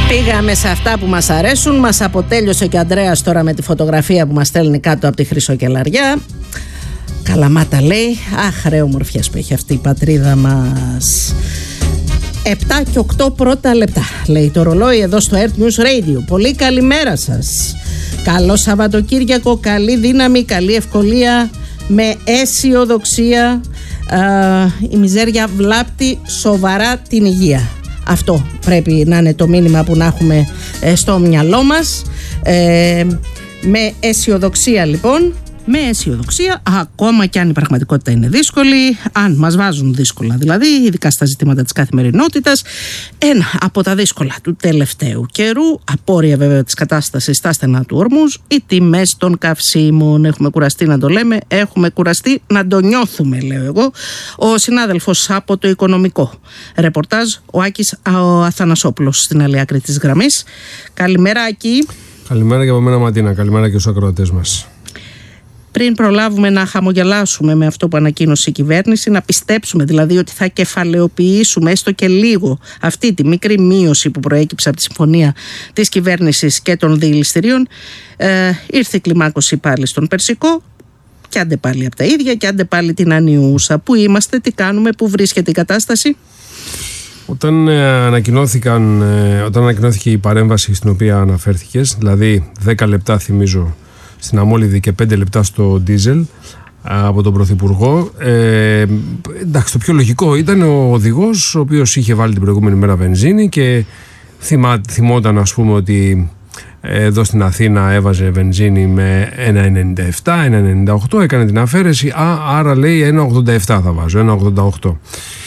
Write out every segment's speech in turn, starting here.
Πήγαμε σε αυτά που μας αρέσουν. Μας αποτέλειωσε και ο Ανδρέας τώρα με τη φωτογραφία που μας στέλνει κάτω από τη Χρυσοκελαριά. Καλαμάτα λέει. Αχ, ρε ομορφιές που έχει αυτή η πατρίδα μας. 7 και 8 πρώτα λεπτά λέει το ρολόι εδώ στο Earth News Radio. Πολύ καλημέρα σας. Καλό Σαββατοκύριακο, καλή δύναμη, καλή ευκολία, με αισιοδοξία. Η μιζέρια βλάπτει σοβαρά την υγεία. Αυτό πρέπει να είναι το μήνυμα που να έχουμε στο μυαλό μας. Με αισιοδοξία λοιπόν. Με αισιοδοξία, ακόμα και αν η πραγματικότητα είναι δύσκολη, αν μας βάζουν δύσκολα δηλαδή, ειδικά στα ζητήματα της καθημερινότητας. Ένα από τα δύσκολα του τελευταίου καιρού, απόρρια βέβαια της κατάστασης στα στενά του Ορμούζ, οι τιμές των καυσίμων. Έχουμε κουραστεί να το λέμε, έχουμε κουραστεί να το νιώθουμε, λέω εγώ. Ο συνάδελφος από το Οικονομικό Ρεπορτάζ, ο Άκης ο Αθανασόπουλος, στην άλλη άκρη της γραμμής. Καλημέρα, Άκη. Καλημέρα και από μένα, Ματίνα. Καλημέρα και στους ακροατές μας. Πριν προλάβουμε να χαμογελάσουμε με αυτό που ανακοίνωσε η κυβέρνηση, να πιστέψουμε δηλαδή ότι θα κεφαλαιοποιήσουμε έστω και λίγο αυτή τη μικρή μείωση που προέκυψε από τη συμφωνία της κυβέρνησης και των διελιστηρίων, ήρθε η κλιμάκωση πάλι στον Περσικό, και άντε πάλι από τα ίδια και άντε πάλι την Ανιούσα. Πού είμαστε, τι κάνουμε, πού βρίσκεται η κατάσταση? Όταν ανακοινώθηκε η παρέμβαση στην οποία αναφέρθηκες, δηλαδή 10 λεπτά θυμίζω στην αμόλυβδη και 5 λεπτά στο ντίζελ από τον Πρωθυπουργό, εντάξει, το πιο λογικό ήταν ο οδηγός ο οποίος είχε βάλει την προηγούμενη μέρα βενζίνη και θυμόταν, ας πούμε, ότι εδώ στην Αθήνα έβαζε βενζίνη με 1,97, 1,98, έκανε την αφαίρεση, άρα λέει 1,87 θα βάζω, 1,88.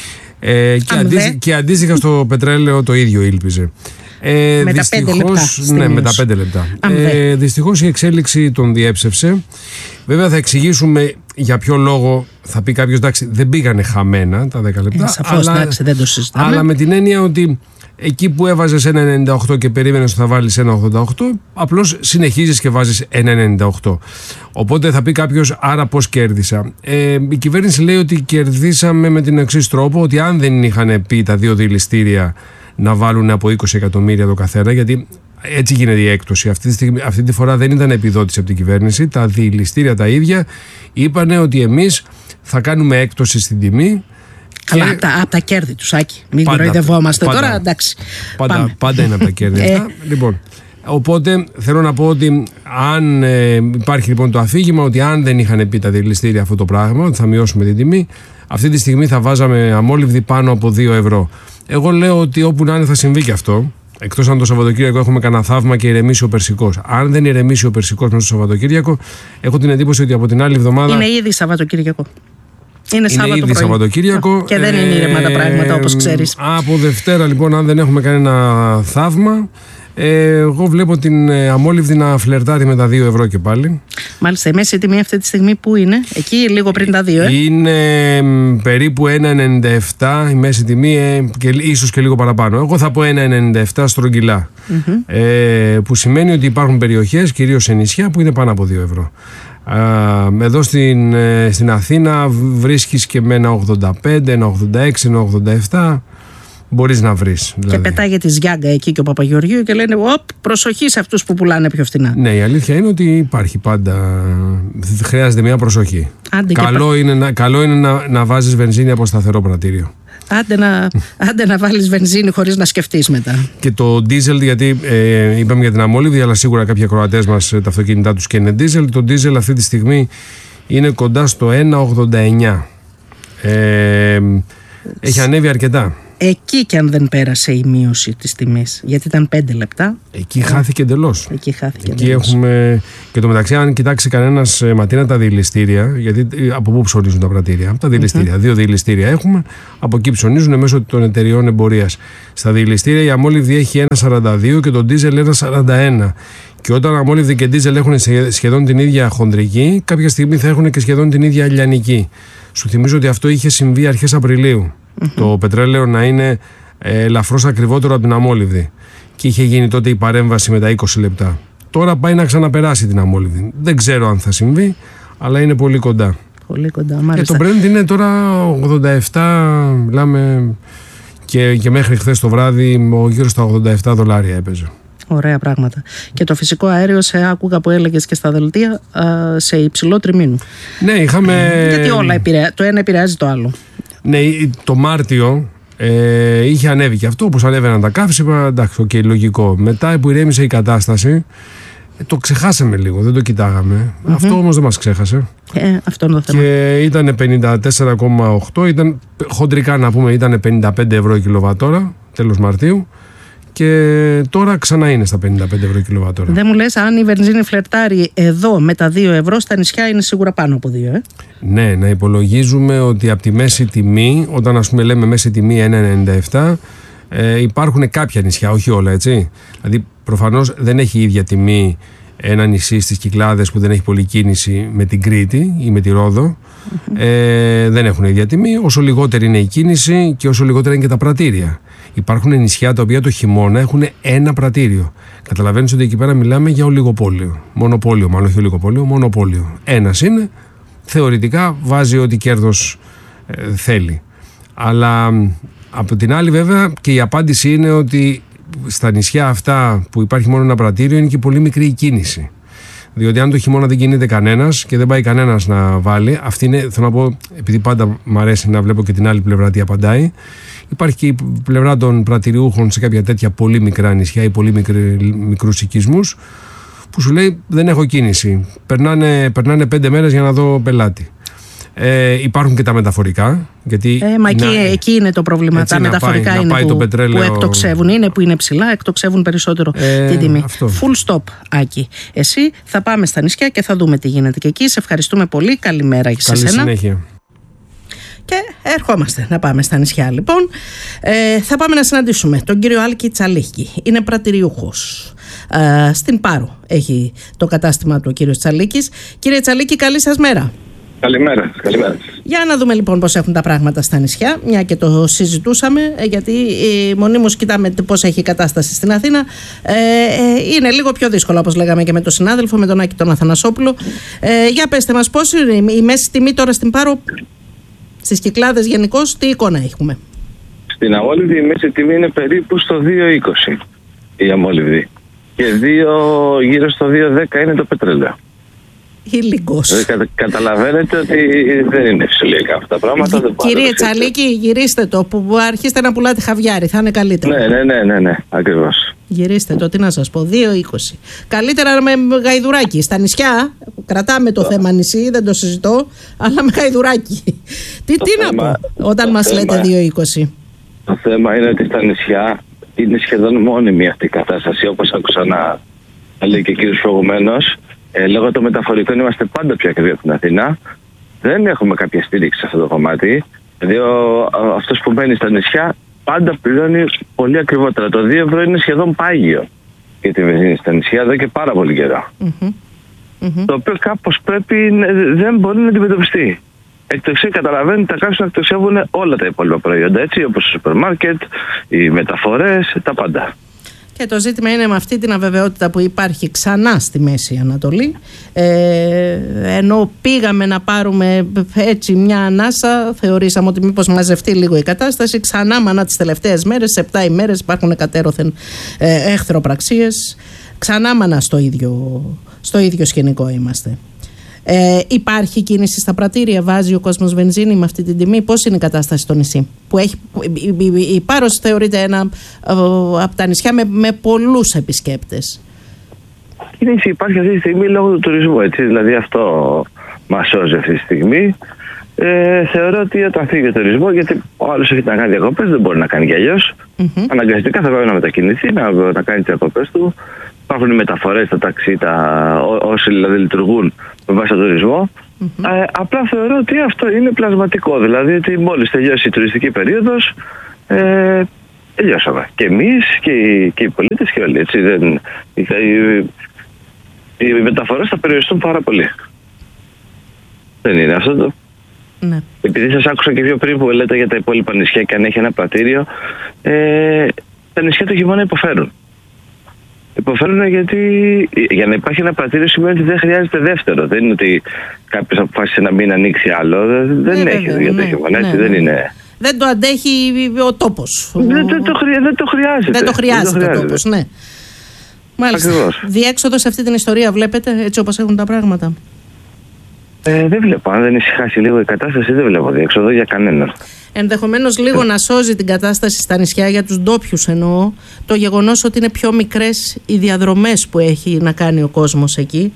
Και αντίστοιχα στο πετρέλαιο το ίδιο ήλπιζε. Με τα 5 λεπτά. Ναι, με τα 5 λεπτά. Δυστυχώς η εξέλιξη τον διέψευσε. Βέβαια θα εξηγήσουμε για ποιο λόγο. Θα πει κάποιος, εντάξει, δεν πήγανε χαμένα τα 10 λεπτά. Σαφώς, εντάξει, δεν το συζητάμε. Αλλά με την έννοια ότι εκεί που έβαζες 1,98 και περίμενες ότι θα βάλεις 1,88, απλώς συνεχίζεις και βάζεις 1,98. Οπότε θα πει κάποιος, άρα πώς κέρδισα? Η κυβέρνηση λέει ότι κερδίσαμε με την εξής τρόπο, ότι αν δεν είχαν πει τα δύο διελιστήρια να βάλουν από 20 εκατομμύρια το καθένα, γιατί έτσι γίνεται η έκπτωση. Αυτή τη φορά δεν ήταν επιδότηση από την κυβέρνηση. Τα διελιστήρια τα ίδια είπανε ότι εμείς θα κάνουμε έκπτωση στην τιμή. Καλά, από τα κέρδη τους, Άκη. Μην κοροϊδευόμαστε τώρα, εντάξει. Πάντα είναι από τα κέρδη αυτά. Λοιπόν, οπότε θέλω να πω ότι αν υπάρχει λοιπόν το αφήγημα ότι αν δεν είχαν πει τα διελιστήρια αυτό το πράγμα, ότι θα μειώσουμε την τιμή, αυτή τη στιγμή θα βάζαμε αμόλυβδη πάνω από 2 ευρώ. Εγώ λέω ότι όπου να είναι θα συμβεί και αυτό. Εκτός αν το Σαββατοκύριακο έχουμε κανένα θαύμα και ηρεμήσει ο Περσικός. Αν δεν ηρεμήσει ο Περσικός μέσα στο Σαββατοκύριακο, έχω την εντύπωση ότι από την άλλη εβδομάδα. Είναι ήδη Σαββατοκύριακο. Είναι ήδη Σαββατοκύριακο. Και δεν είναι ήρεμα τα πράγματα, όπως ξέρεις. Από Δευτέρα λοιπόν, αν δεν έχουμε κανένα θαύμα, εγώ βλέπω την αμόλυβδη να φλερτάρει με τα 2 ευρώ και πάλι. Μάλιστα, η μέση τιμή αυτή τη στιγμή που είναι? Εκεί λίγο πριν τα 2, Είναι περίπου 1,97 η μέση τιμή, και ίσως και λίγο παραπάνω. Εγώ θα πω 1,97 στρογγυλά. Που σημαίνει ότι υπάρχουν περιοχές, κυρίως σε νησιά, που είναι πάνω από 2 ευρώ. Εδώ στην Αθήνα βρίσκεις και με 1,85, 1,86, 1,87. Μπορείς να βρεις. Δηλαδή. Και πετάγεται τη Γιάγκα εκεί και ο Παπαγεωργίου και λένε προσοχή σε αυτούς που πουλάνε πιο φθηνά. Ναι, η αλήθεια είναι ότι υπάρχει πάντα. Χρειάζεται μια προσοχή. Καλό είναι να βάζεις βενζίνη από σταθερό πρατήριο. Άντε να βάλεις βενζίνη χωρίς να σκεφτείς μετά. Και το ντίζελ, γιατί είπαμε για την αμόλυβδη, αλλά σίγουρα κάποιοι ακροατές μας τα αυτοκίνητά τους και είναι ντίζελ. Το ντίζελ αυτή τη στιγμή είναι κοντά στο 1,89. Έχει ανέβει αρκετά. Εκεί και αν δεν πέρασε η μείωση της τιμής, γιατί ήταν 5 λεπτά. Εκεί χάθηκε εντελώς. Εκεί έχουμε. Και το μεταξύ, αν κοιτάξει κανένας, Ματίνα, τα διελιστήρια, γιατί από πού ψωνίζουν τα πρατήρια? Τα διελιστήρια. 2 διελιστήρια έχουμε. Από εκεί ψωνίζουν μέσω των εταιριών εμπορίας. Στα διελιστήρια η αμόλυβδη έχει 1,42 και το ντίζελ 1,41. Και όταν αμόλυβδη και ντίζελ έχουν σχεδόν την ίδια χονδρική, κάποια στιγμή θα έχουν και σχεδόν την ίδια λιανική. Σου θυμίζω ότι αυτό είχε συμβεί αρχές Απριλίου. Το πετρέλαιο να είναι ελαφρώς ακριβότερο από την αμόλυβδη. Και είχε γίνει τότε η παρέμβαση με τα 20 λεπτά. Τώρα πάει να ξαναπεράσει την αμόλυβδη. Δεν ξέρω αν θα συμβεί, αλλά είναι πολύ κοντά. Πολύ κοντά, μάλιστα. Το Brent είναι τώρα 87, μιλάμε και μέχρι χθες το βράδυ γύρω στα $87 έπαιζε. Ωραία πράγματα. Και το φυσικό αέριο, άκουγα που έλεγες και στα δελτία, σε υψηλό τριμήνου. Ναι, είχαμε. Γιατί το ένα επηρεάζει το άλλο. Ναι, το Μάρτιο είχε ανέβει και αυτό, όπως ανέβαιναν τα καύσιμα, εντάξει, λογικό. Μετά που ηρέμησε η κατάσταση, το ξεχάσαμε λίγο, δεν το κοιτάγαμε. Αυτό όμως δεν μας ξέχασε. Αυτό είναι το θέμα. Και ήταν 54,8, ήταν, χοντρικά να πούμε, ήταν 55 ευρώ η κιλοβατόρα, τέλος Μαρτίου. Και τώρα ξανά είναι στα 55 ευρώ η κιλοβατόρα. Δεν μου λες, αν η βενζίνη φλερτάρει εδώ με τα 2 ευρώ, στα νησιά είναι σίγουρα πάνω από 2, Ναι, να υπολογίζουμε ότι από τη μέση τιμή, όταν ας πούμε λέμε μέση τιμή 1,97, υπάρχουν κάποια νησιά, όχι όλα, έτσι. Δηλαδή προφανώς δεν έχει η ίδια τιμή ένα νησί στις Κυκλάδες που δεν έχει πολλή κίνηση με την Κρήτη ή με τη Ρόδο. Δεν έχουν η ίδια τιμή. Όσο λιγότερη είναι η κίνηση και όσο λιγότερα είναι και τα πρατήρια. Υπάρχουν νησιά τα οποία το χειμώνα έχουν ένα πρατήριο. Καταλαβαίνεις ότι εκεί πέρα μιλάμε για ολιγοπόλιο. Μονοπόλιο, μάλλον όχι ολιγοπόλιο, μονοπόλιο. Ένας είναι, θεωρητικά βάζει ό,τι κέρδος θέλει. Αλλά από την άλλη, βέβαια, και η απάντηση είναι ότι στα νησιά αυτά που υπάρχει μόνο ένα πρατήριο είναι και πολύ μικρή η κίνηση. Διότι αν το χειμώνα δεν κινείται κανένας και δεν πάει κανένας να βάλει, αυτή είναι, θέλω να πω, επειδή πάντα μου αρέσει να βλέπω και την άλλη πλευρά τι απαντάει, υπάρχει και η πλευρά των πρατηριούχων σε κάποια τέτοια πολύ μικρά νησιά ή πολύ μικρούς οικισμούς, που σου λέει δεν έχω κίνηση. Περνάνε 5 μέρες για να δω πελάτη. Υπάρχουν και τα μεταφορικά. Γιατί εκεί είναι το πρόβλημα. Τα μεταφορικά είναι που εκτοξεύουν. Είναι που είναι ψηλά, εκτοξεύουν περισσότερο την τιμή. Αυτό. Full stop, Άκη. Εσύ, θα πάμε στα νησιά και θα δούμε τι γίνεται και εκεί. Σε ευχαριστούμε πολύ. Καλημέρα σε σένα. Καλή συνέχεια. Και ερχόμαστε να πάμε στα νησιά, λοιπόν. Θα πάμε να συναντήσουμε τον κύριο Άλκη Τσαλίκη. Είναι πρατηριούχος. Στην Πάρο έχει το κατάστημα του ο κύριος Τσαλίκης. Κύριε Τσαλίκη, καλή σας μέρα. Καλημέρα. Για να δούμε λοιπόν πώς έχουν τα πράγματα στα νησιά, μια και το συζητούσαμε, γιατί μονίμως κοιτάμε πώς έχει η κατάσταση στην Αθήνα. Είναι λίγο πιο δύσκολο, όπως λέγαμε και με τον συνάδελφο, με τον Άκη τον Αθανασόπουλο. Για πέστε μας, πώς είναι η μέση τιμή τώρα στην Πάρο, στις Κυκλάδες γενικώς, τι εικόνα έχουμε? Στην αμόλυβδη η μέση τιμή είναι περίπου στο 2,20 η αμόλυβδη. Και γύρω στο 2,10 είναι το πετρέλαιο. Καταλαβαίνετε ότι δεν είναι φυσιολογικά αυτά τα πράγματα. Κύριε Τσαλίκη, γυρίστε το, που αρχίστε να πουλάτε χαβιάρι, θα είναι καλύτερο. Ναι, ακριβώς. Γυρίστε το, τι να σας πω, 2,20. Καλύτερα με γαϊδουράκι. Στα νησιά, κρατάμε το θέμα νησί, δεν το συζητώ, αλλά με γαϊδουράκι. Τι να πω όταν μας λέτε 2,20? Το θέμα είναι ότι στα νησιά είναι σχεδόν μόνιμη αυτή η κατάσταση, όπως άκουσα να λέει και ο κύριος προηγουμένως. Λόγω των μεταφορικών είμαστε πάντα πιο ακριβοί από την Αθήνα. Δεν έχουμε κάποια στήριξη σε αυτό το κομμάτι. Δηλαδή αυτός που μένει στα νησιά πάντα πληρώνει πολύ ακριβότερα. Το 2 ευρώ είναι σχεδόν πάγιο για τη βενζίνη στα νησιά εδώ και πάρα πολύ καιρό. Το οποίο κάπως δεν μπορεί να αντιμετωπιστεί. Καταλαβαίνετε, τα καύσιμα εκτοξεύουν όλα τα υπόλοιπα προϊόντα, έτσι, όπως το σούπερ μάρκετ, οι μεταφορές, τα πάντα. Και το ζήτημα είναι με αυτή την αβεβαιότητα που υπάρχει ξανά στη Μέση Ανατολή, ενώ πήγαμε να πάρουμε έτσι μια ανάσα, θεωρήσαμε ότι μήπως μαζευτεί λίγο η κατάσταση, ξανά μανά τις τελευταίες μέρες, σε 7 ημέρες υπάρχουν κατέρωθεν εχθροπραξίες, ξανά μανά στο ίδιο σκηνικό είμαστε. Υπάρχει κίνηση στα πρατήρια, βάζει ο κόσμος βενζίνη με αυτή την τιμή? Πώς είναι η κατάσταση στο νησί, που η Πάρος θεωρείται ένα από τα νησιά με πολλούς επισκέπτες? Κίνηση υπάρχει αυτή τη στιγμή λόγω του τουρισμού, έτσι, δηλαδή αυτό μας σώζει αυτή τη στιγμή. Θεωρώ ότι όταν φύγει ο τουρισμό, γιατί ο άλλος έχει να κάνει διακοπές, δεν μπορεί να κάνει κι αλλιώς. Αναγκαστικά θα πρέπει να μετακινηθεί, να κάνει τις διακοπές του. Υπάρχουν οι μεταφορές, τα ταξί, όσοι δηλαδή λειτουργούν με βάση τον τουρισμό. Απλά θεωρώ ότι αυτό είναι πλασματικό. Δηλαδή ότι μόλις τελειώσει η τουριστική περίοδος, τελειώσαμε. Και εμείς και οι πολίτες και όλοι. Έτσι, οι μεταφορές θα περιοριστούν πάρα πολύ. Δεν είναι αυτό το. Ναι. Επειδή σας άκουσα και πιο πριν που λέτε για τα υπόλοιπα νησιά και αν έχει ένα πρατήριο, τα νησιά το χειμώνα υποφέρουν. Υποφέρουν γιατί για να υπάρχει ένα πρατήριο σημαίνει ότι δεν χρειάζεται δεύτερο. Δεν είναι ότι κάποιος αποφάσισε να μην ανοίξει άλλο. Δεν έχει για το χειμώνα, έτσι δεν είναι. δεν το αντέχει ο τόπος. Δεν το χρειάζεται. Δεν το χρειάζεται ο τόπος, ναι. Μάλιστα. Ακριβώς. Διέξοδο σε αυτή την ιστορία βλέπετε, έτσι όπως έχουν τα πράγματα? Δεν βλέπω. Αν δεν ησυχάσει λίγο η κατάσταση, δεν βλέπω διέξοδο για κανέναν. Ενδεχομένως λίγο να σώζει την κατάσταση στα νησιά, για τους ντόπιους εννοώ, το γεγονός ότι είναι πιο μικρές οι διαδρομές που έχει να κάνει ο κόσμος εκεί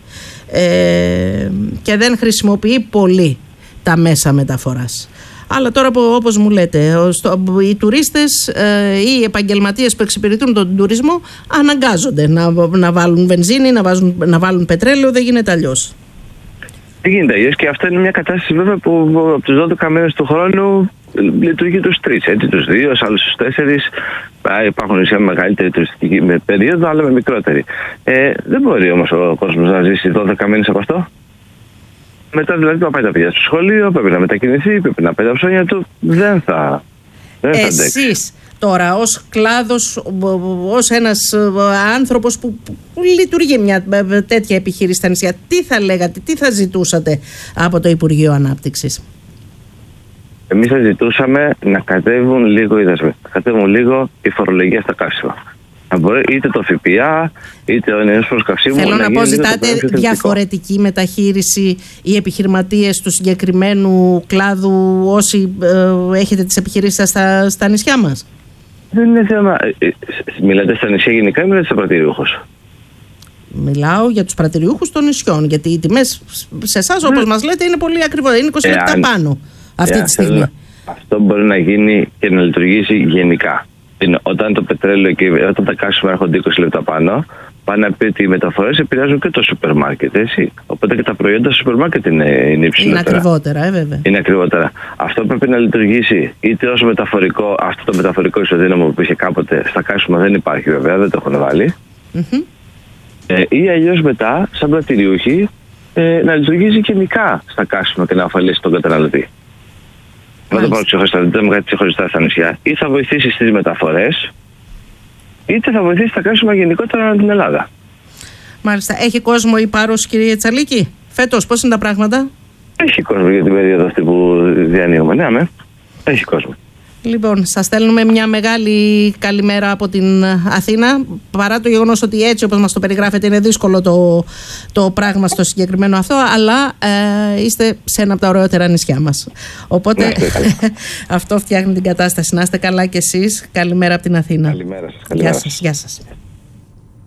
και δεν χρησιμοποιεί πολύ τα μέσα μεταφοράς. Αλλά τώρα όπως μου λέτε, οι τουρίστες ή οι επαγγελματίες που εξυπηρετούν τον τουρισμό αναγκάζονται να βάλουν βενζίνη, να βάλουν πετρέλαιο, δεν γίνεται αλλιώς. Δεν γίνεται αλλιώς, και αυτό είναι μια κατάσταση βέβαια που από τους 12 μήνες του χρόνου λειτουργεί τους 3, έτσι, τους 2, άλλους τους 4. Υπάρχουν νησιά με μεγαλύτερη τουριστική περίοδο, αλλά με μικρότερη. Δεν μπορεί όμως ο κόσμος να ζήσει 12 μήνες από αυτό. Μετά δηλαδή θα πάει τα παιδιά στο σχολείο, πρέπει να μετακινηθεί, πρέπει να πάει τα ψώνια του. Δεν θα αντέξει. Εσείς τώρα ως κλάδος, ως ένας άνθρωπος που λειτουργεί μια τέτοια επιχείρηση στα νησιά, τι θα λέγατε, τι θα ζητούσατε από το Υπουργείο Ανάπτυξης? Εμείς θα ζητούσαμε να κατέβουν λίγο οι δασμοί, να κατέβουν λίγο η φορολογία στα καύσιμα. Είτε το ΦΠΑ, είτε ο ενεργός καυσίμου. Θέλω να πω, ζητάτε διαφορετική μεταχείριση οι επιχειρηματίες του συγκεκριμένου κλάδου, όσοι έχετε τις επιχειρήσεις σας στα νησιά μας? Δεν είναι θέμα. Μιλάτε στα νησιά γενικά ή μιλάτε στους πρατηριούχους? Μιλάω για τους πρατηριούχους των νησιών, γιατί οι τιμές σε εσάς, όπως μας λέτε, είναι πολύ ακριβώς. Είναι 20 λεπτά πάνω αυτή τη στιγμή. Αυτό μπορεί να γίνει και να λειτουργήσει γενικά. Όταν το πετρέλαιο και όταν τα καύσιμα έρχονται 20 λεπτά πάνω, πάνε να πει ότι οι μεταφορές επηρεάζουν και το σούπερ μάρκετ, έτσι. Οπότε και τα προϊόντα στο σούπερ μάρκετ είναι υψηλότερα. Είναι ακριβότερα, βέβαια. Είναι ακριβότερα. Αυτό πρέπει να λειτουργήσει είτε ως μεταφορικό, αυτό το μεταφορικό ισοδύναμο που είχε κάποτε στα καύσιμα δεν υπάρχει βέβαια, δεν το έχουν βάλει. Ή αλλιώς μετά, σαν πρατηριούχοι, να λειτουργήσει γενικά στα καύσιμα και να ωφελήσει τον καταναλωτή. Να το πάρω ξεχωριστά στα νησιά. Ή θα βοηθήσει στις μεταφορές, είτε θα βοηθήσει τα καύσιμα γενικότερα στην Ελλάδα. Μάλιστα. Έχει κόσμο η Πάρος, κύριε Τσαλίκη, φέτος? Πώς είναι τα πράγματα? Έχει κόσμο για την περίοδο αυτή που διανύουμε. Ναι, έχει κόσμο. Λοιπόν, σας στέλνουμε μια μεγάλη καλημέρα από την Αθήνα, παρά το γεγονός ότι έτσι όπως μας το περιγράφετε είναι δύσκολο το πράγμα στο συγκεκριμένο αυτό, αλλά είστε σε ένα από τα ωραιότερα νησιά μας. Οπότε αυτό φτιάχνει την κατάσταση. Να είστε καλά κι εσείς. Καλημέρα από την Αθήνα. Καλημέρα σας. Γεια σας.